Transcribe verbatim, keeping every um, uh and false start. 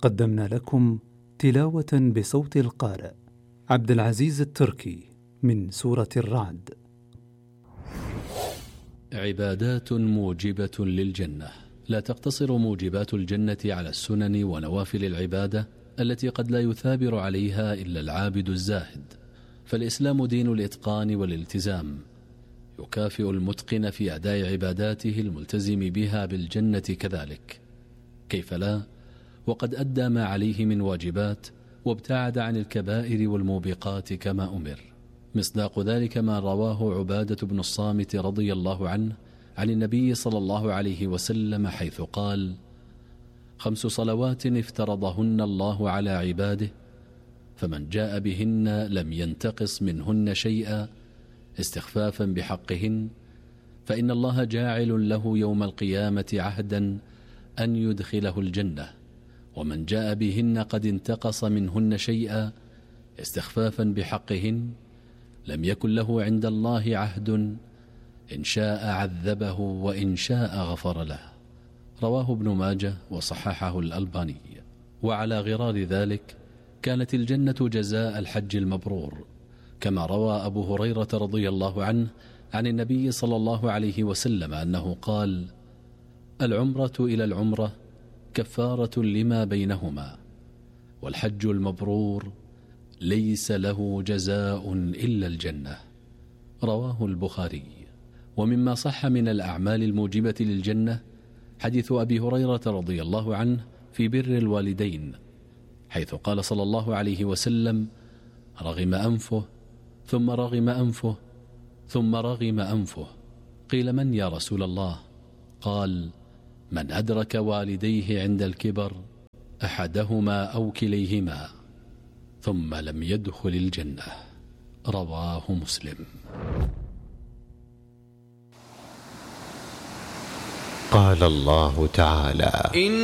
قدمنا لكم تلاوة بصوت القارئ عبد العزيز التركي من سورة الرعد. عبادات موجبة للجنة. لا تقتصر موجبات الجنة على السنن ونوافل العبادة التي قد لا يثابر عليها إلا العابد الزاهد، فالإسلام دين الإتقان والالتزام، يكافئ المتقن في أداء عباداته الملتزم بها بالجنة كذلك. كيف لا، وقد أدى ما عليه من واجبات وابتعد عن الكبائر والموبقات كما أمر. مصداق ذلك ما رواه عبادة بن الصامت رضي الله عنه عن النبي صلى الله عليه وسلم حيث قال: خمس صلوات افترضهن الله على عباده، فمن جاء بهن لم ينتقص منهن شيئا استخفافا بحقهن، فإن الله جاعل له يوم القيامة عهدا أن يدخله الجنة، ومن جاء بهن قد انتقص منهن شيئا استخفافا بحقهن لم يكن له عند الله عهد، إن شاء عذبه وإن شاء غفر له. رواه ابن ماجه وصححه الألباني. وعلى غرار ذلك كانت الجنة جزاء الحج المبرور، كما روى أبو هريرة رضي الله عنه عن النبي صلى الله عليه وسلم أنه قال: العمرة إلى العمرة كفارة لما بينهما، والحج المبرور ليس له جزاء إلا الجنة. رواه البخاري. ومما صح من الأعمال الموجبة للجنة حديث أبي هريرة رضي الله عنه في بر الوالدين، حيث قال صلى الله عليه وسلم: رغم أنفه ثم رغم أنفه ثم رغم أنفه. قيل: من يا رسول الله؟ قال: من أدرك والديه عند الكبر أحدهما أو كليهما ثم لم يدخل الجنة. رواه مسلم. قال الله تعالى: